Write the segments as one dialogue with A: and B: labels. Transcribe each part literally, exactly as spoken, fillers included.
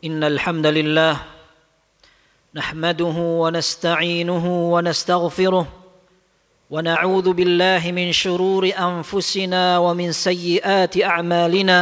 A: إن الحمد لله نحمده ونستعينه ونستغفره ونعوذ بالله من شرور أنفسنا ومن سيئات أعمالنا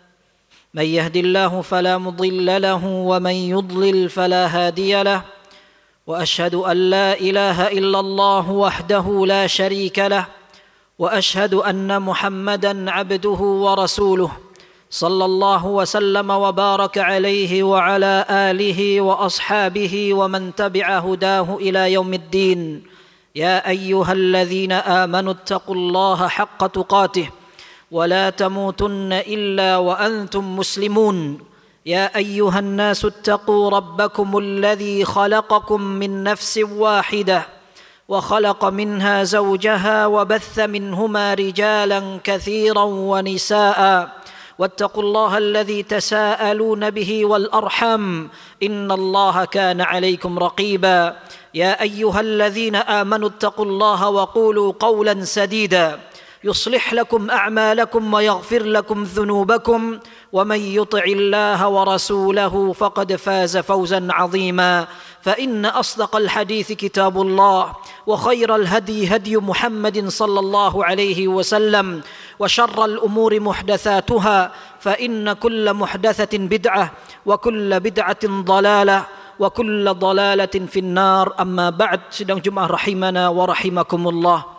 A: من يهد الله فلا مضل له ومن يضلل فلا هادي له وأشهد أن لا إله إلا الله وحده لا شريك له وأشهد أن محمدا عبده ورسوله صلى الله وسلم وبارك عليه وعلى آله وأصحابه ومن تبع هداه إلى يوم الدين يا أيها الذين آمنوا اتقوا الله حق تقاته ولا تموتن إلا وأنتم مسلمون يا أيها الناس اتقوا ربكم الذي خلقكم من نفس واحدة وخلق منها زوجها وبث منهما رجالا كثيرا ونساء واتقوا الله الذي تساءلون به والأرحم إن الله كان عليكم رقيبا يا أيها الذين آمنوا اتقوا الله وقولوا قولا سديدا يصلح لكم أعمالكم ويغفر لكم ذنوبكم ومن يطع الله ورسوله فقد فاز فوزا عظيما فإن أصدق الحديث كتاب الله وخير الهدي هدي محمد صلى الله عليه وسلم وشر الأمور محدثاتها فإن كل محدثة بدعة وكل بدعة ضلالة وكل ضلالة في النار أما بعد sidang Jumat rahimana wa rahimakumullah.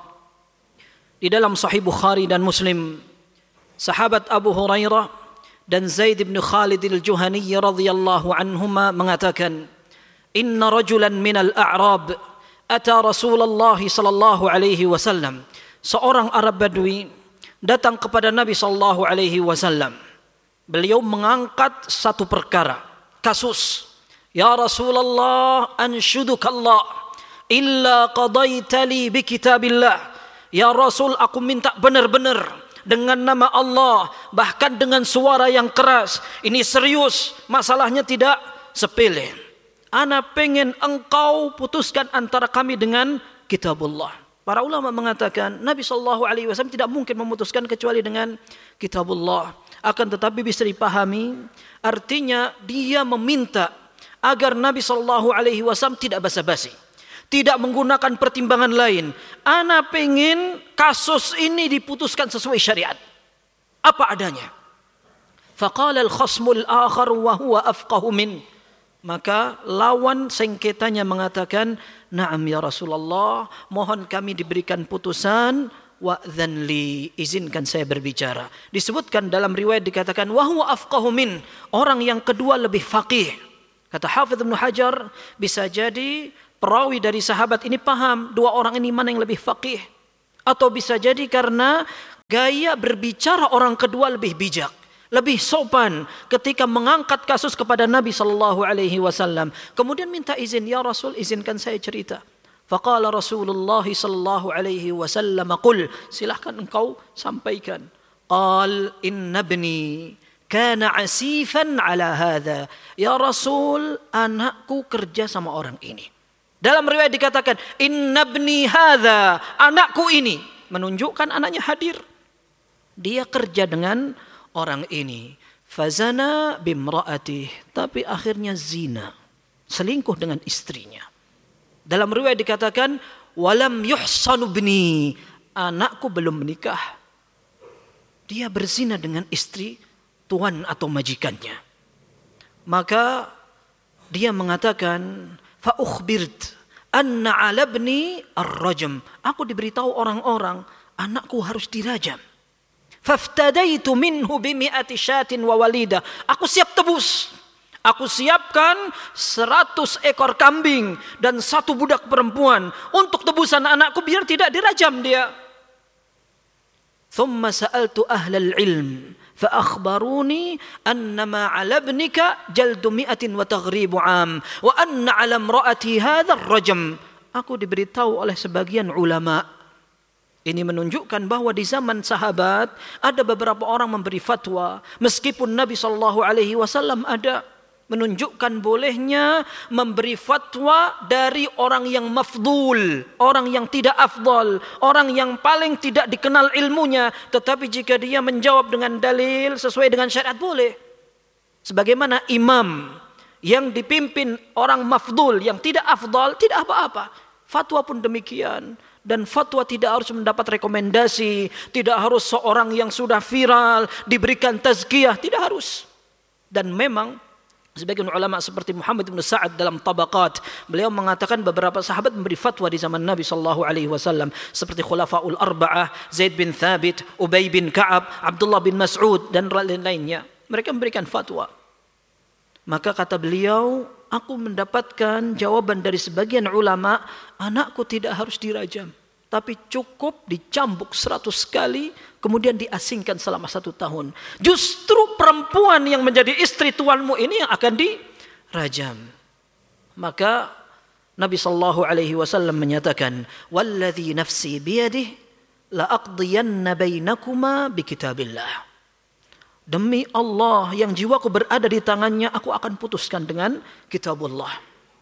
A: Di dalam Sahih Bukhari dan Muslim, sahabat Abu Hurairah dan Zaid bin Khalid al-Juhani radhiyallahu anhuma mengatakan, "Inna rajulan minal a'rab ata Rasulullah sallallahu alaihi wasallam." Seorang Arab Badui datang kepada Nabi sallallahu alaihi wasallam. Beliau mengangkat satu perkara, kasus. "Ya Rasulullah, anshudukallah illa qadaita li bi kitabillah." Ya Rasul, aku minta benar-benar dengan nama Allah, bahkan dengan suara yang keras. Ini serius, masalahnya tidak sepele. Ana pengen engkau putuskan antara kami dengan kitabullah. Para ulama mengatakan Nabi sallallahu alaihi wasallam tidak mungkin memutuskan kecuali dengan kitabullah. Akan tetapi bisa dipahami, artinya dia meminta agar Nabi sallallahu alaihi wasallam tidak basa-basi, tidak menggunakan pertimbangan lain. Ana pengen kasus ini diputuskan sesuai syariat, apa adanya. Faqala al-khasmul akhar wa huwa afqahu min. Maka lawan sengketanya mengatakan, "Na'am ya Rasulullah, mohon kami diberikan putusan, wa'dhan li, izinkan saya berbicara." Disebutkan dalam riwayat dikatakan wa huwa afqahu min, orang yang kedua lebih faqih. Kata Hafidz Ibnu Hajar, bisa jadi perawi dari sahabat ini paham dua orang ini mana yang lebih faqih, atau bisa jadi karena gaya berbicara orang kedua lebih bijak, lebih sopan ketika mengangkat kasus kepada Nabi sallallahu alaihi wasallam. Kemudian minta izin, "Ya Rasul, izinkan saya cerita." Faqala Rasulullah sallallahu alaihi wasallam, "Qul," silahkan engkau sampaikan. Qal, "Inna ibni kana asifan ala hadha." Ya Rasul, anakku kerja sama orang ini. Dalam riwayat dikatakan, "Inna ibni hadha," anakku ini, menunjukkan anaknya hadir. Dia kerja dengan orang ini. Fazana bimra'atih, tapi akhirnya zina, selingkuh dengan istrinya. Dalam riwayat dikatakan, "Walam yuhsanu ibni," anakku belum menikah. Dia berzina dengan istri tuan atau majikannya. Maka dia mengatakan, "Fa ukhbirt anna 'ala ibni ar-rajm." Aku diberitahu orang-orang anakku harus dirajam. Faftadaitu minhu bi mi'ati syatin wa walida. Aku siap tebus. Aku siapkan seratus ekor kambing dan satu budak perempuan untuk tebusan anakku biar tidak dirajam dia. Thumma sa'altu ahlal ilm fa akhbaruni anna ma 'ala ibnika jaldu mi'atin wa taghribu 'am wa anna 'ala imra'ati hadha ar-rajm. Aku diberitahu oleh sebagian ulama, ini menunjukkan bahwa di zaman sahabat ada beberapa orang memberi fatwa, meskipun Nabi sallallahu alaihi wasallam ada, menunjukkan bolehnya memberi fatwa dari orang yang mafdul, orang yang tidak afdal, orang yang paling tidak dikenal ilmunya, tetapi jika dia menjawab dengan dalil sesuai dengan syariat boleh. Sebagaimana Imam yang dipimpin orang mafdul, yang tidak afdal, tidak apa-apa. Fatwa pun demikian. Dan fatwa tidak harus mendapat rekomendasi, tidak harus seorang yang sudah viral diberikan tazkiyah, tidak harus. Dan memang sebagian ulama seperti Muhammad bin Sa'ad dalam Tabaqat, beliau mengatakan beberapa sahabat memberi fatwa di zaman Nabi sallallahu alaihi wasallam seperti Khulafaul Arba'ah, Zaid bin Thabit, Ubay bin Ka'ab, Abdullah bin Mas'ud dan lain-lainnya. Mereka memberikan fatwa. Maka kata beliau, aku mendapatkan jawaban dari sebagian ulama, anakku tidak harus dirajam, tapi cukup dicambuk seratus kali, kemudian diasingkan selama satu tahun. Justru perempuan yang menjadi istri tuanmu ini yang akan dirajam. Maka Nabi sallallahu alaihi wasallam menyatakan, "Walladzi nafsi biyadihi la aqdiyanna bainakuma bi kitabillah." Demi Allah yang jiwaku berada di tangannya, aku akan putuskan dengan kitabullah.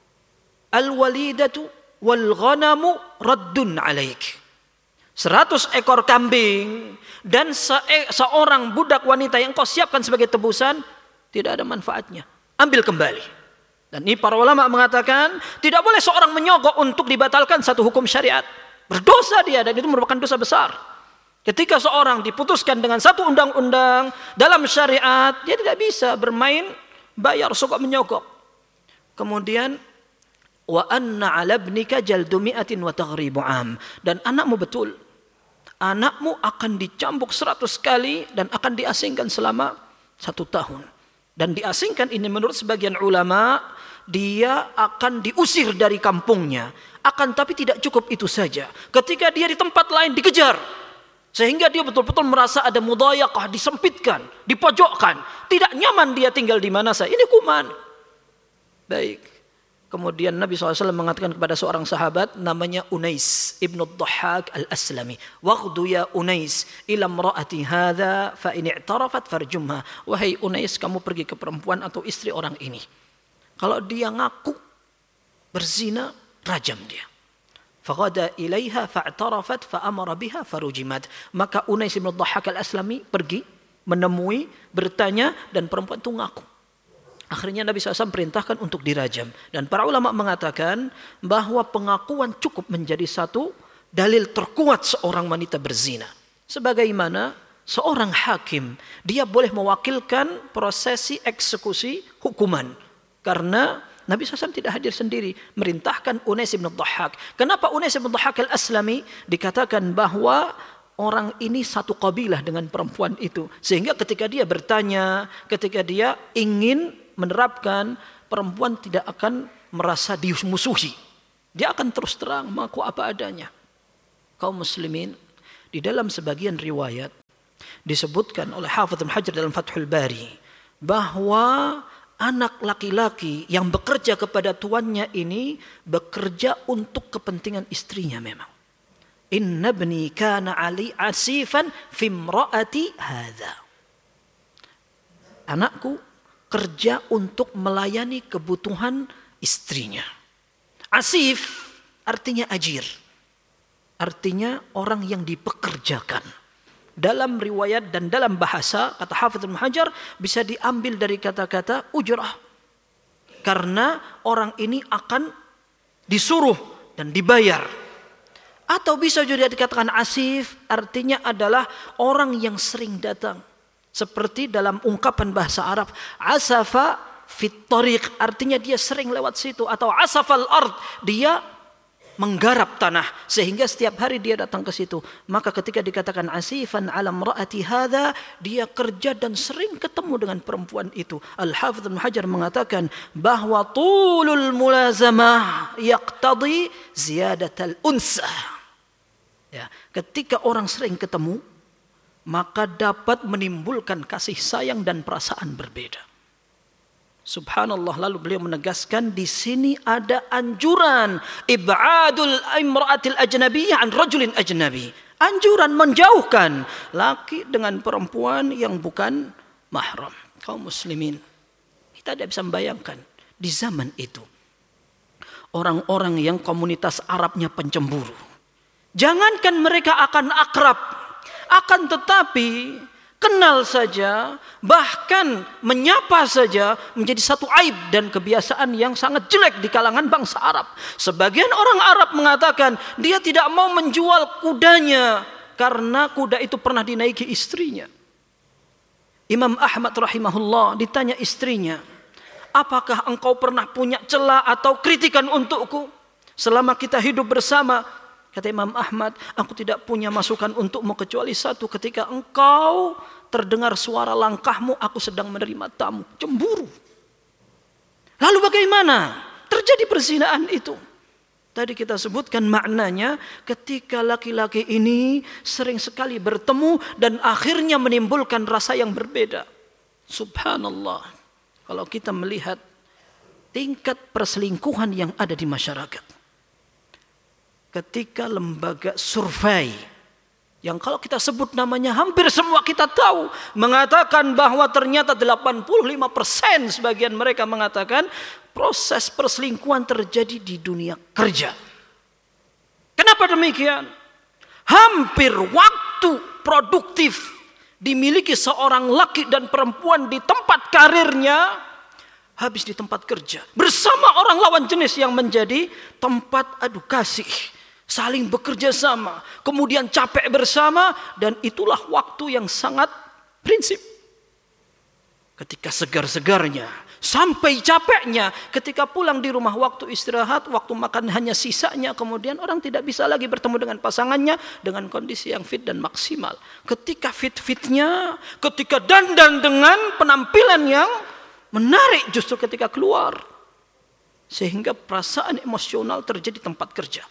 A: Al-walidatu wal ghanamu raddun alaik. Seratus ekor kambing dan se- seorang budak wanita yang kau siapkan sebagai tebusan, tidak ada manfaatnya. Ambil kembali. Dan ini para ulama mengatakan, tidak boleh seorang menyogok untuk dibatalkan satu hukum syariat. Berdosa dia, dan itu merupakan dosa besar. Ketika seorang diputuskan dengan satu undang-undang dalam syariat, dia tidak bisa bermain bayar sogok menyogok. Kemudian wa anna 'ala ibnika jaldu mi'atin wa taghribu 'am, dan anakmu betul, anakmu akan dicambuk seratus kali dan akan diasingkan selama satu tahun. Dan diasingkan ini menurut sebagian ulama, dia akan diusir dari kampungnya. Akan tapi tidak cukup itu saja. Ketika dia di tempat lain dikejar, sehingga dia betul-betul merasa ada mudayaqah, disempitkan, dipojokkan. Tidak nyaman dia tinggal di mana saja. Ini kuman. Baik. Kemudian Nabi shallallahu alaihi wasallam mengatakan kepada seorang sahabat namanya Unais ibnu Dhahhak al-Aslami. Waghdu ya Unais ila imra'ati hadha fa in i'tarafat farjumha. Wahai Unais, kamu pergi ke perempuan atau istri orang ini. Kalau dia ngaku berzina, rajam dia. Faghada ilaiha fa'tarafat fa'amara biha farujimat. Maka Unais bin Dhahhak al-Aslami pergi menemui, bertanya, dan perempuan itu ngaku. Akhirnya Nabi shallallahu alaihi wasallam perintahkan untuk dirajam. Dan para ulama mengatakan bahwa pengakuan cukup menjadi satu dalil terkuat seorang wanita berzina. Sebagaimana seorang hakim, dia boleh mewakilkan prosesi eksekusi hukuman. Karena Nabi shallallahu alaihi wasallam tidak hadir sendiri, merintahkan Unais bin Dhahhak. Kenapa Unais bin Dhahhak al-Aslami? Dikatakan bahwa orang ini satu kabilah dengan perempuan itu. Sehingga ketika dia bertanya, ketika dia ingin menerapkan, perempuan tidak akan merasa dimusuhi. Dia akan terus terang mengaku apa adanya. Kaum muslimin, di dalam sebagian riwayat disebutkan oleh Hafidz Ibnu Hajar dalam Fathul Bari bahwa anak laki-laki yang bekerja kepada tuannya ini bekerja untuk kepentingan istrinya memang. Inna ibni kana ali asifan fi imraati hadza. Anakku kerja untuk melayani kebutuhan istrinya. Asif artinya ajir. Artinya orang yang dipekerjakan. Dalam riwayat dan dalam bahasa, kata Hafidz Ibnu Hajar, bisa diambil dari kata-kata ujrah. Karena orang ini akan disuruh dan dibayar. Atau bisa juga dikatakan asif, artinya adalah orang yang sering datang. Seperti dalam ungkapan bahasa Arab, asafa fit tariq, artinya dia sering lewat situ. Atau asafal ard, dia menggarap tanah sehingga setiap hari dia datang ke situ. Maka ketika dikatakan asifan ala imraati hadza, dia kerja dan sering ketemu dengan perempuan itu. Al-Hafidz Ibnu Hajar mengatakan bahwa tulul mulazamah yaqtadi ziyadatal unsa. Ya, ketika orang sering ketemu, maka dapat menimbulkan kasih sayang dan perasaan berbeda. Subhanallah, lalu beliau menegaskan di sini ada anjuran ibadul imra'atil ajnabiyyah an rajulin ajnabi. Anjuran menjauhkan laki dengan perempuan yang bukan mahram. Kaum muslimin, kita tidak bisa membayangkan di zaman itu orang-orang yang komunitas Arabnya pencemburu. Jangankan mereka akan akrab, akan tetapi kenal saja, bahkan menyapa saja menjadi satu aib dan kebiasaan yang sangat jelek di kalangan bangsa Arab. Sebagian orang Arab mengatakan dia tidak mau menjual kudanya karena kuda itu pernah dinaiki istrinya. Imam Ahmad rahimahullah ditanya istrinya, apakah engkau pernah punya celah atau kritikan untukku selama kita hidup bersama? Kata Imam Ahmad, aku tidak punya masukan untukmu kecuali satu, ketika engkau terdengar suara langkahmu, aku sedang menerima tamu. Cemburu. Lalu bagaimana? Terjadi perzinahan itu. Tadi kita sebutkan maknanya, ketika laki-laki ini sering sekali bertemu dan akhirnya menimbulkan rasa yang berbeda. Subhanallah. Kalau kita melihat tingkat perselingkuhan yang ada di masyarakat. Ketika lembaga survei yang kalau kita sebut namanya hampir semua kita tahu, mengatakan bahwa ternyata delapan puluh lima persen sebagian mereka mengatakan proses perselingkuhan terjadi di dunia kerja. Kenapa demikian? Hampir waktu produktif dimiliki seorang laki dan perempuan di tempat karirnya habis di tempat kerja bersama orang lawan jenis yang menjadi tempat adu kasih. Saling bekerja sama, kemudian capek bersama, dan itulah waktu yang sangat prinsip. Ketika segar-segarnya, sampai capeknya, ketika pulang di rumah waktu istirahat, waktu makan hanya sisanya, kemudian orang tidak bisa lagi bertemu dengan pasangannya dengan kondisi yang fit dan maksimal. Ketika fit-fitnya, ketika dandan dengan penampilan yang menarik justru ketika keluar. Sehingga perasaan emosional terjadi tempat kerja.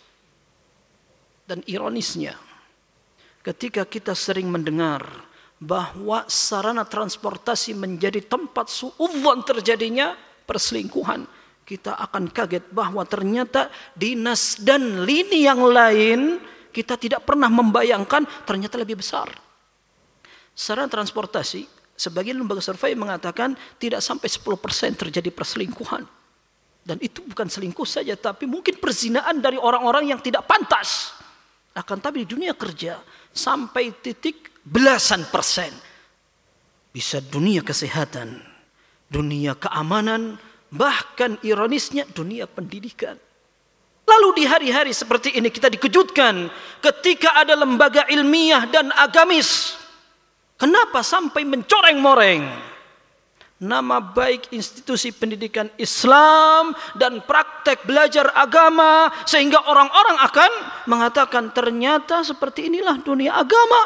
A: Dan ironisnya, ketika kita sering mendengar bahwa sarana transportasi menjadi tempat suudzon terjadinya perselingkuhan, kita akan kaget bahwa ternyata dinas dan lini yang lain kita tidak pernah membayangkan ternyata lebih besar. Sarana transportasi, sebagian lembaga survei mengatakan tidak sampai sepuluh persen terjadi perselingkuhan. Dan itu bukan selingkuh saja, tapi mungkin perzinaan dari orang-orang yang tidak pantas. Akan tapi di dunia kerja sampai titik belasan persen. Bisa dunia kesehatan, dunia keamanan, bahkan ironisnya dunia pendidikan. Lalu di hari-hari seperti ini kita dikejutkan ketika ada lembaga ilmiah dan agamis. Kenapa sampai mencoreng-moreng nama baik institusi pendidikan Islam dan praktek belajar agama, sehingga orang-orang akan mengatakan ternyata seperti inilah dunia agama.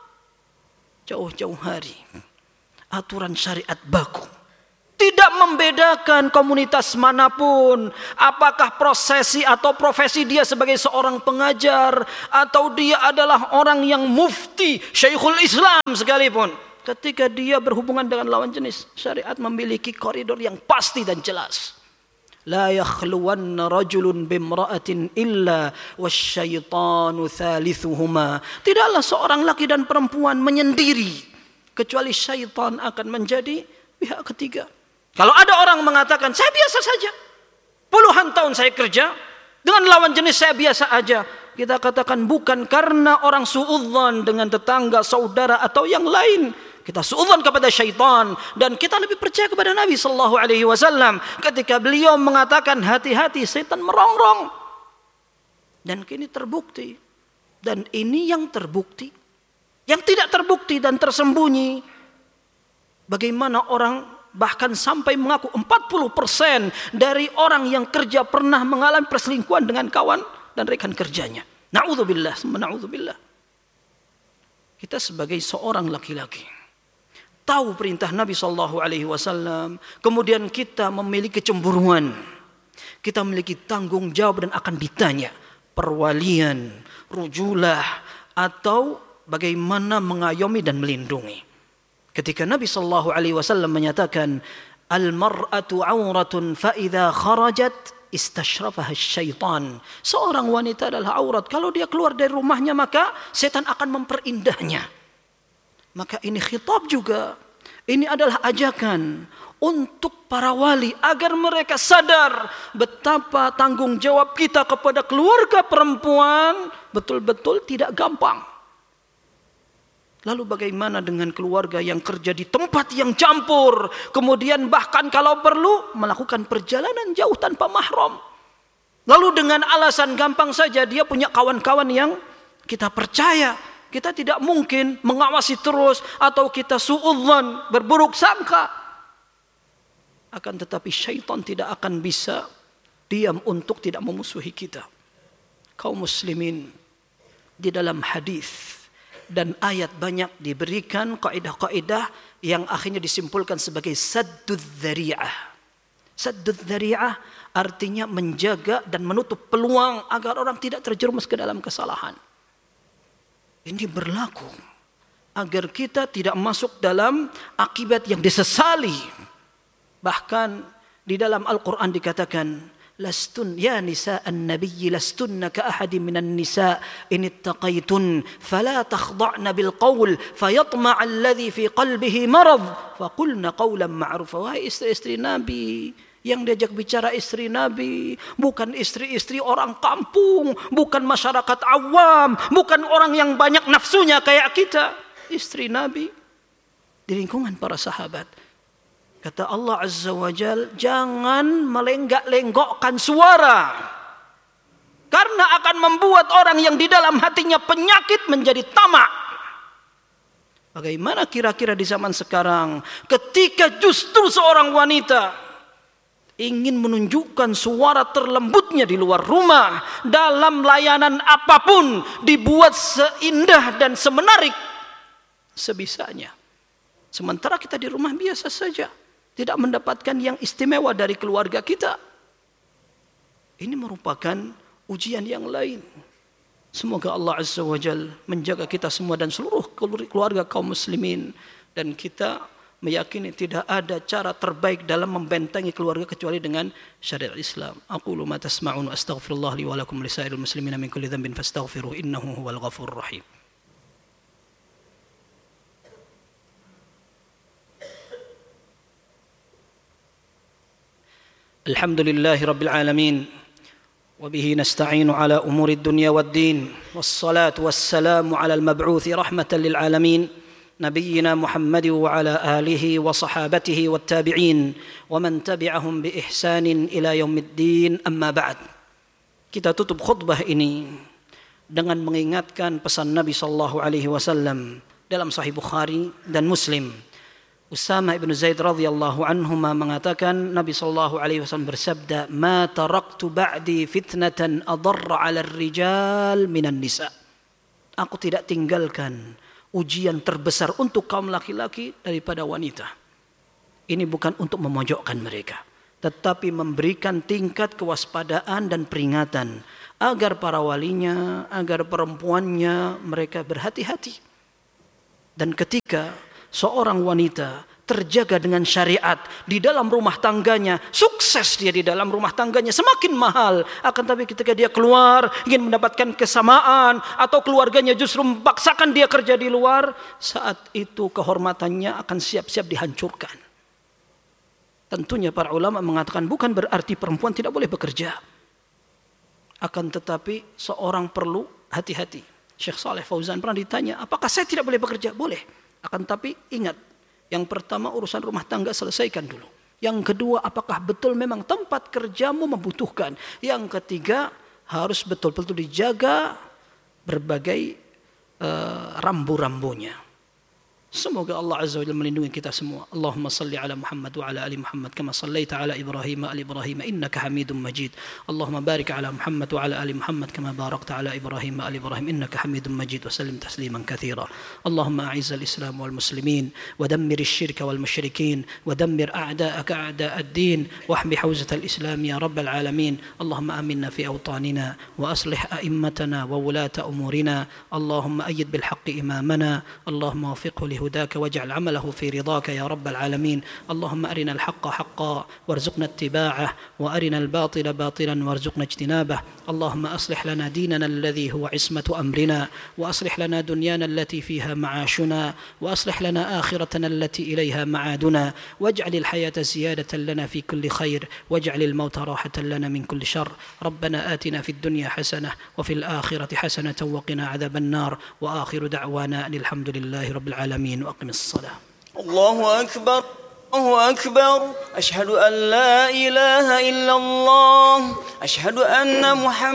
A: Jauh-jauh hari aturan syariat baku tidak membedakan komunitas manapun, apakah prosesi atau profesi dia sebagai seorang pengajar atau dia adalah orang yang mufti, syekhul Islam sekalipun. Ketika dia berhubungan dengan lawan jenis, syariat memiliki koridor yang pasti dan jelas. La yakhluwanna rajulun bimra'atin illa wasyaitanu thalithuhuma. Tidaklah seorang laki dan perempuan menyendiri kecuali syaitan akan menjadi pihak ketiga. Kalau ada orang mengatakan saya biasa saja, puluhan tahun saya kerja dengan lawan jenis saya biasa aja, kita katakan bukan karena orang suudzon dengan tetangga, saudara atau yang lain. Kita suudzon kepada syaitan dan kita lebih percaya kepada Nabi sallallahu alaihi wasallam ketika beliau mengatakan hati-hati setan merongrong. Dan kini terbukti. Dan ini yang terbukti. Yang tidak terbukti dan tersembunyi. Bagaimana orang bahkan sampai mengaku empat puluh persen dari orang yang kerja pernah mengalami perselingkuhan dengan kawan dan rekan kerjanya. Na'udzubillah, na'udzubillah. Kita sebagai seorang laki-laki tahu perintah Nabi sallallahu alaihi wasallam, kemudian kita memiliki kecemburuan, kita memiliki tanggung jawab dan akan ditanya perwalian, rujulah, atau bagaimana mengayomi dan melindungi. Ketika Nabi sallallahu alaihi wasallam menyatakan al-mar'atu 'auratun fa idza kharajat istashrafaha syaitan. Seorang wanita adalah aurat, kalau dia keluar dari rumahnya maka setan akan memperindahnya. Maka ini khitab juga. Ini adalah ajakan untuk para wali agar mereka sadar betapa tanggung jawab kita kepada keluarga perempuan betul-betul tidak gampang. Lalu bagaimana dengan keluarga yang kerja di tempat yang campur, kemudian bahkan kalau perlu melakukan perjalanan jauh tanpa mahram. Lalu dengan alasan gampang saja dia punya kawan-kawan yang kita percaya, kita tidak mungkin mengawasi terus atau kita suudzon, berburuk sangka. Akan tetapi syaitan tidak akan bisa diam untuk tidak memusuhi kita. Kaum muslimin, di dalam hadis dan ayat banyak diberikan kaidah-kaidah yang akhirnya disimpulkan sebagai saddud dzari'ah. Saddud dzari'ah artinya menjaga dan menutup peluang agar orang tidak terjerumus ke dalam kesalahan. Ini berlaku agar kita tidak masuk dalam akibat yang disesali. Bahkan di dalam Al-Quran dikatakan, lastun ya nisa an-nabiyyi lastunna ka ahadin minan nisa in ittaqaitun fala takhda'na bil qaul fayatma'a alladhi fi qalbihi marad faqulna qawlan ma'rufa. Wahai istri-istri Nabi, yang diajak bicara istri Nabi bukan istri-istri orang kampung, bukan masyarakat awam, bukan orang yang banyak nafsunya kayak kita. Istri Nabi di lingkungan para sahabat. Kata Allah Azza wa Jal, jangan melenggak-lenggokkan suara, karena akan membuat orang yang di dalam hatinya penyakit menjadi tamak. Bagaimana kira-kira di zaman sekarang ketika justru seorang wanita ingin menunjukkan suara terlembutnya di luar rumah, dalam layanan apapun dibuat seindah dan semenarik sebisanya, sementara kita di rumah biasa saja, tidak mendapatkan yang istimewa dari keluarga kita. Ini merupakan ujian yang lain. Semoga Allah Azza wa Jal menjaga kita semua dan seluruh keluarga kaum muslimin, dan kita meyakini tidak ada cara terbaik dalam membentengi keluarga kecuali dengan syariat Islam. Aqulu ma tasma'un wa astaghfirullah li wa lakum lisairil muslimina min kulli dhanbin fastaghfiruhu innahu huwal ghafurur rahim. Alhamdulillahi rabbil alamin, wa bihi nasta'inu ala umuri dunya waddin, wassalatu wassalamu ala al-mab'uthi rahmatan lil alamin, nabiyyina Muhammad wa ala alihi wa sahabatihi wattabi'in wa man tabi'ahum bi ihsanin ila yaumiddin, amma ba'd. Kita tutup khutbah ini dengan mengingatkan pesan Nabi sallallahu alaihi wasallam dalam Sahih Bukhari dan Muslim. Usama ibn Zaid radhiyallahu anhuma mengatakan, Nabi sallallahu alaihi wasallam bersabda, "Ma taraktu ba'di fitnatan adarra 'ala ar-rijal minan nisa." Aku tidak tinggalkan ujian terbesar untuk kaum laki-laki daripada wanita. Ini bukan untuk memojokkan mereka, tetapi memberikan tingkat kewaspadaan dan peringatan agar para walinya, agar perempuannya mereka berhati-hati. Dan ketika seorang wanita terjaga dengan syariat di dalam rumah tangganya, sukses dia di dalam rumah tangganya, semakin mahal. Akan tapi ketika dia keluar ingin mendapatkan kesamaan, atau keluarganya justru memaksakan dia kerja di luar, saat itu kehormatannya akan siap-siap dihancurkan. Tentunya para ulama mengatakan bukan berarti perempuan tidak boleh bekerja, akan tetapi seorang perlu hati-hati. Syekh Saleh Fauzan pernah ditanya, apakah saya tidak boleh bekerja? Boleh. Akan tapi ingat, yang pertama urusan rumah tangga selesaikan dulu. Yang kedua, apakah betul memang tempat kerjamu membutuhkan? Yang ketiga, harus betul-betul dijaga berbagai uh, rambu-rambunya. Semoga Allah Azza wa Jalla melindungi kita semua. Allahumma salli ala Muhammad wa ala ali Muhammad kama sallaita ala Ibrahim wa ali Ibrahim innaka Hamidum Majid. Allahumma barik ala Muhammad wa ala ali Muhammad kama barakta ala Ibrahim wa ali Ibrahim innaka Hamidum Majid wa sallim tasliman katsira. Allahumma a'izz al-Islam wal muslimin wa dammir asy-syirka wal musyrikin wa dammir a'da'aka a'da' ad-din wa ahmi hawzat al-Islam ya rabbal alamin. Allahumma aminna fi awtanina wa aslih a'immatana wa wulata umurina. Allahumma ayyid bil haqqi imamana. Allahumma wafiqhu li هداك واجعل عمله في رضاك يا رب العالمين. اللهم أرنا الحق حقا وارزقنا اتباعه، وأرنا الباطل باطلا وارزقنا اجتنابه. اللهم أصلح لنا ديننا الذي هو عصمة أمرنا، وأصلح لنا دنيانا التي فيها معاشنا، وأصلح لنا آخرتنا التي إليها معادنا، واجعل الحياة زيادة لنا في كل خير، واجعل الموت راحة لنا من كل شر. ربنا آتنا في الدنيا حسنة وفي الآخرة حسنة وقنا عذاب النار. وآخر دعوانا أن الحمد لله رب العالمين. وأقم الصلاة.
B: الله أكبر، الله أكبر. أشهد أن لا إله إلا الله، أشهد أن محمد